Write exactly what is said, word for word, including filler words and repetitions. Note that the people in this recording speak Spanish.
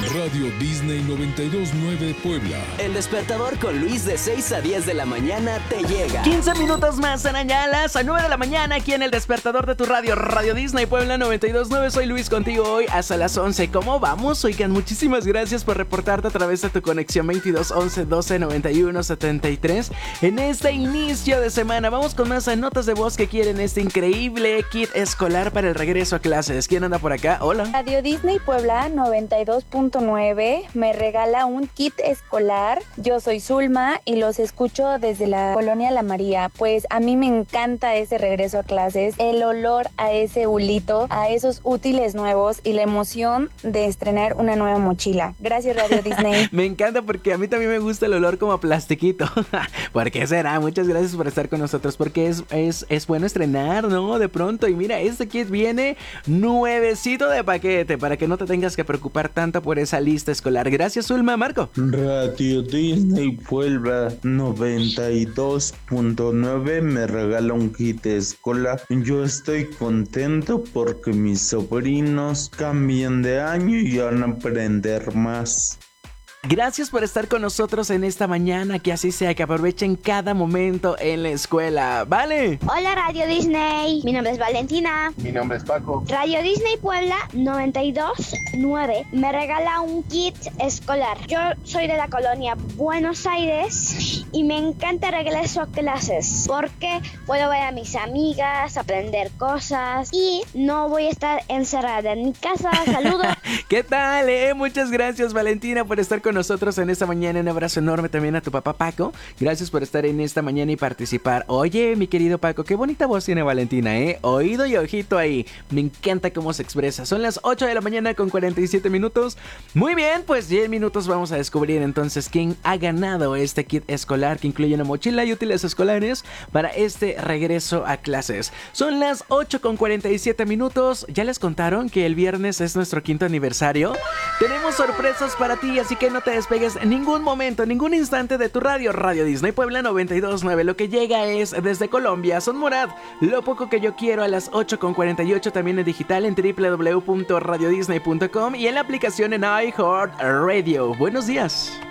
Radio Disney noventa y dos punto nueve Puebla. El despertador con Luis de seis a diez de la mañana te llega. quince minutos más serán ya las nueve de la mañana aquí en el despertador de tu radio, Radio Disney Puebla noventa y dos punto nueve. Soy Luis contigo hoy hasta las once. ¿Cómo vamos? Oigan, muchísimas gracias por reportarte a través de tu conexión veintidós once doce noventa y uno setenta y tres en este inicio de semana. Vamos con más notas de voz que quieren este increíble kit escolar para el regreso a clases. ¿Quién anda por acá? Hola. Radio Disney Puebla noventa y dos punto nueve me regala un kit escolar. Yo soy Zulma y los escucho desde la colonia La María. Pues a mí me encanta ese regreso a clases, el olor a ese hulito, a esos útiles nuevos y la emoción de estrenar una nueva mochila. Gracias, Radio Disney. Me encanta porque a mí también me gusta el olor como a plastiquito. ¿Por qué será? Muchas gracias por estar con nosotros porque es, es, es bueno estrenar, ¿no? De pronto. Y mira, este kit viene nuevecito de paquete para que no te tengas que preocupar tanto por esa lista escolar. Gracias, Zulma. Marco. Radio Disney Puebla noventa y dos punto nueve me regala un kit escolar. Yo estoy contento porque mis sobrinos cambian de año y van a aprender más. Gracias por estar con nosotros en esta mañana, que así sea, que aprovechen cada momento en la escuela, ¿vale? Hola Radio Disney, mi nombre es Valentina. Mi nombre es Paco. Radio Disney Puebla noventa y dos punto nueve me regala un kit escolar. Yo soy de la colonia Buenos Aires y me encanta regreso a clases porque puedo ver a mis amigas, aprender cosas y no voy a estar encerrada en mi casa. Saludos. ¿Qué tal, eh? Muchas gracias, Valentina, por estar con nosotros en esta mañana. Un abrazo enorme también a tu papá Paco. Gracias por estar en esta mañana y participar. Oye, mi querido Paco, qué bonita voz tiene Valentina, ¿eh? Oído y ojito ahí. Me encanta cómo se expresa. Son las ocho de la mañana con cuarenta y siete minutos. Muy bien, pues diez minutos vamos a descubrir entonces quién ha ganado este kit escolar que incluye una mochila y útiles escolares para este regreso a clases. Son las ocho con cuarenta y siete minutos. ¿Ya les contaron que el viernes es nuestro quinto aniversario? Tenemos sorpresas para ti, así que no te despegues en ningún momento, en ningún instante de tu radio, Radio Disney Puebla noventa y dos punto nueve. Lo que llega es desde Colombia, Son Morad, Lo Poco Que Yo Quiero a las ocho con cuarenta y ocho, también en digital en doble u doble u doble u punto radio disney punto com y en la aplicación en iHeartRadio. Buenos días.